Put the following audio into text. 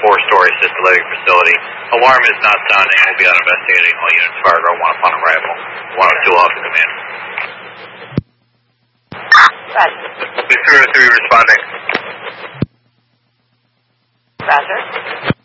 4-story assisted living facility. Alarm is not sounding. We'll be out investigating. All units fire guard 1 upon arrival. 102 off command. Roger. 303 responding. Roger.